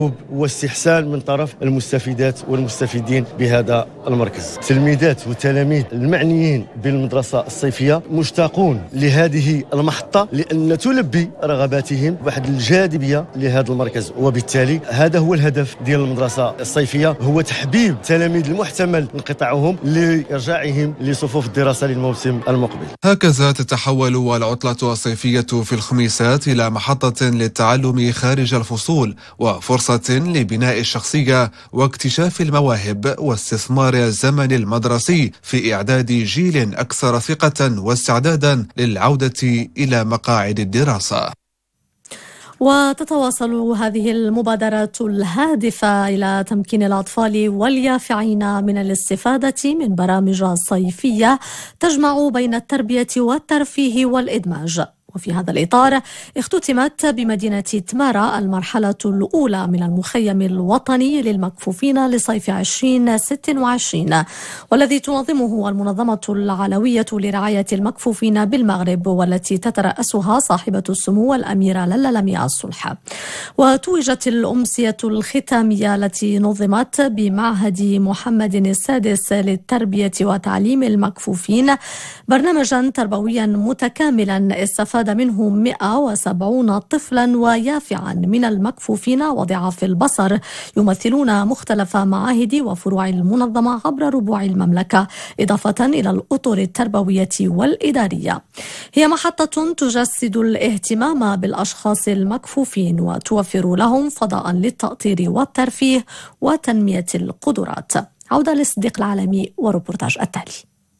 واستحسان من طرف المستفيدات والمستفيدين بهذا المركز. تلميذات وتلاميذ المعنيين بالمدرسة الصيفية مشتاقون لهذه المحطة لأن تلبي رغباتهم بواحد الجاذبية لهذا المركز، وبالتالي هذا هو الهدف ديال المدرسة الصيفية، هو تحبيب تلاميذ المحتمل انقطاعهم لإرجاعهم لصفوف الدراسة للموسم المقبل. هكذا تتحول العطلة الصيفية في الخميسات إلى محطة للتعلم خارج الفصول وفرصة لبناء الشخصية واكتشاف المواهب واستثمار الزمن المدرسي في إعداد جيل أكثر ثقة واستعدادا للعودة إلى مقاعد الدراسة. وتتواصل هذه المبادرات الهادفة إلى تمكين الأطفال واليافعين من الاستفادة من برامج صيفية تجمع بين التربية والترفيه والإدماج. وفي هذا الإطار اختتمت بمدينة تمارا المرحلة الأولى من المخيم الوطني للمكفوفين لصيف 2026 والذي تنظمه المنظمة العلوية لرعاية المكفوفين بالمغرب، والتي تترأسها صاحبة السمو الأميرة لالا لمياء الصلح. وتوجت الأمسية الختامية التي نظمت بمعهد محمد السادس للتربية وتعليم المكفوفين برنامجا تربويا متكاملا استفاد منه 170 طفلا ويافعا من المكفوفين وضعاف البصر يمثلون مختلف معاهد وفروع المنظمة عبر ربوع المملكة، إضافة إلى الأطر التربوية والإدارية. هي محطة تجسد الاهتمام بالأشخاص المكفوفين وتوفر لهم فضاء للتأطير والترفيه وتنمية القدرات. عودة للصديق العالمي وربورتاج التالي.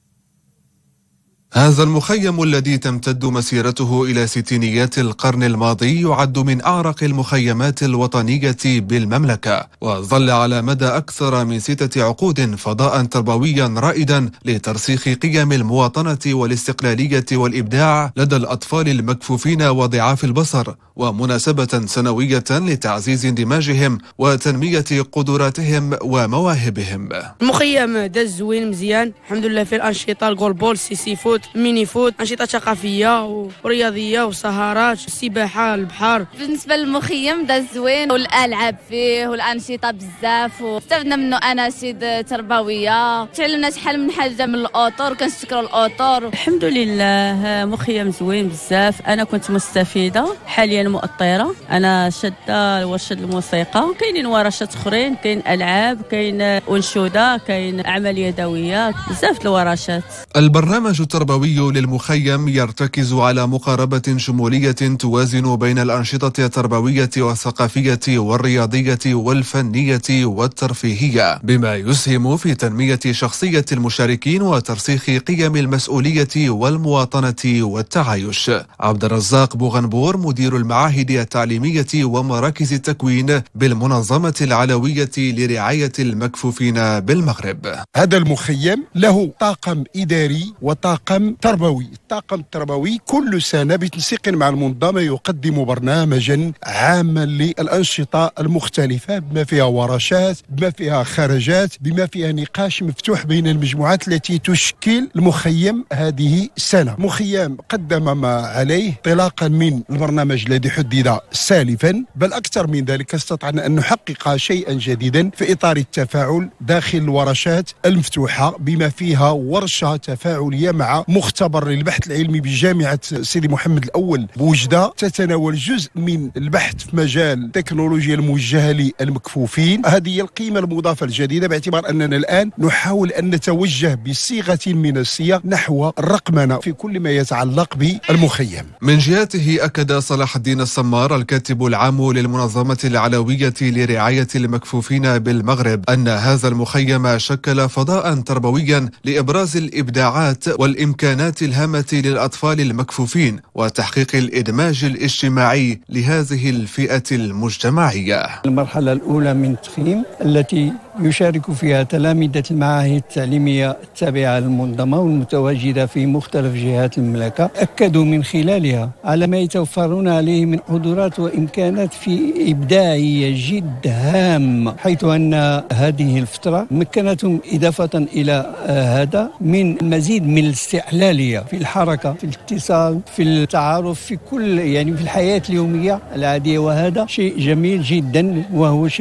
هذا المخيم الذي تمتد مسيرته إلى ستينيات القرن الماضي يعد من أعرق المخيمات الوطنية بالمملكة، وظل على مدى أكثر من 6 عقود فضاء تربويا رائدا لترسيخ قيم المواطنة والاستقلالية والإبداع لدى الأطفال المكفوفين وضعاف البصر، ومناسبة سنوية لتعزيز اندماجهم وتنمية قدراتهم ومواهبهم. المخيم داز زوين مزيان الحمد لله، في الأنشطة الجول بول، سي فوت، ميني فوت، أنشطة ثقافية ورياضية وسهرات، السباحة، البحر. بالنسبة للمخيم داز زوين والألعاب فيه والأنشطة بزاف، واستفدنا منه أناشيد تربوية، تعلمنا شحال من حاجة من الأطر، كنشكروا الأطر. الحمد لله مخيم زوين بزاف. أنا كنت مستفيدة، حاليا مؤطرة، أنا شادة ورشة الموسيقى، كاينين ورشات أخرين، كاين ألعاب، كاين أنشودة، كاين أعمال يدوية، بزاف الورشات. البرنامج التربوي للمخيم يرتكز على مقاربة شمولية توازن بين الأنشطة التربوية والثقافية والرياضية والفنية والترفيهية، بما يسهم في تنمية شخصية المشاركين وترسيخ قيم المسؤولية والمواطنة والتعايش. عبد الرزاق بوغنبور مدير المعاهد التعليمية ومراكز التكوين بالمنظمة العلوية لرعاية المكفوفين بالمغرب. هذا المخيم له طاقم إداري وطاقم تربوي. الطاقم التربوي كل سنة بتنسيق مع المنظمة يقدم برنامجا عاما للأنشطة المختلفة، بما فيها ورشات، بما فيها خرجات، بما فيها نقاش مفتوح بين المجموعات التي تشكل المخيم هذه السنة. مخيم قدم ما عليه انطلاقا من البرنامج الذي حدد سالفا، بل أكثر من ذلك استطعنا أن نحقق شيئا جديدا في إطار التفاعل داخل الورشات المفتوحة، بما فيها ورشة تفاعلية مع مختبر للبحث العلمي بجامعة سيدي محمد الأول بوجدة، تتناول جزء من البحث في مجال التكنولوجيا الموجهة للمكفوفين. هذه هي القيمة المضافة الجديدة، باعتبار أننا الآن نحاول أن نتوجه بصيغة من الصيغ نحو الرقمنة في كل ما يتعلق بالمخيم. من جهته أكد صلاح الدين السمار الكاتب العام للمنظمة العلوية لرعاية المكفوفين بالمغرب أن هذا المخيم شكل فضاء تربويا لإبراز الإبداعات والإمكانات الهامة للأطفال المكفوفين وتحقيق الإدماج الاجتماعي لهذه الفئة المجتمعية. المرحلة الأولى من التخييم التي يشارك فيها تلامذة المعاهد التعليمية التابعة للمنظمة والمتواجدة في مختلف جهات المملكة، أكدوا من خلالها على ما يتوفرون عليه من قدرات وإمكانات في إبداعية جد هامة، حيث أن هذه الفترة مكنتهم إضافة إلى هذا من المزيد من الاستقلالية في الحركة، في الاتصال، في التعارف، في كل في الحياة اليومية العادية، وهذا شيء جميل جدا، وهو شيء